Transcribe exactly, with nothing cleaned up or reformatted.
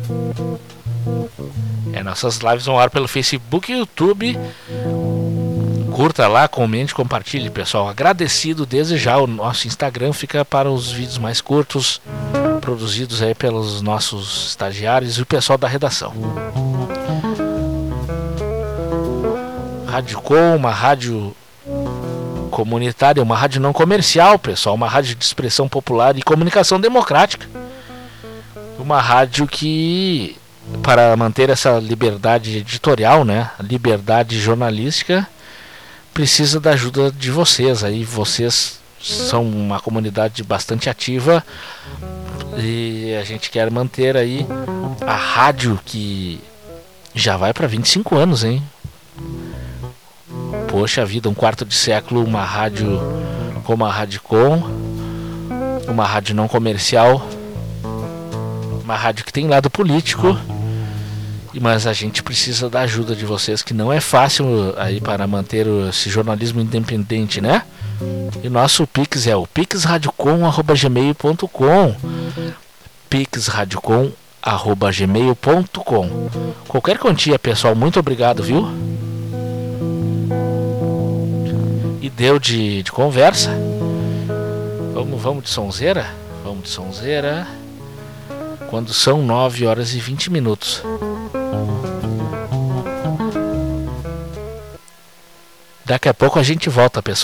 É, nossas lives vão ao ar pelo Facebook e YouTube. Curta lá, comente, compartilhe, pessoal. Agradecido desde já. O nosso Instagram fica para os vídeos mais curtos, produzidos aí pelos nossos estagiários e o pessoal da redação. Rádio Com, uma rádio comunitária, uma rádio não comercial, pessoal, uma rádio de expressão popular e comunicação democrática. Uma rádio que, para manter essa liberdade editorial, né, liberdade jornalística, precisa da ajuda de vocês. Aí vocês são uma comunidade bastante ativa e a gente quer manter aí a rádio que já vai para vinte e cinco anos, hein? Poxa vida, um quarto de século, uma rádio como a Rádio Com, uma rádio não comercial, uma rádio que tem lado político, mas a gente precisa da ajuda de vocês, que não é fácil aí para manter esse jornalismo independente, né? E nosso Pix é o pix radiocom arroba gmail ponto com, pix radiocom arroba gmail ponto com. Qualquer quantia, pessoal, muito obrigado, viu? E deu de, de conversa. Vamos, vamos de sonzeira? Vamos de sonzeira. Quando são nove horas e vinte minutos. Daqui a pouco a gente volta, pessoal.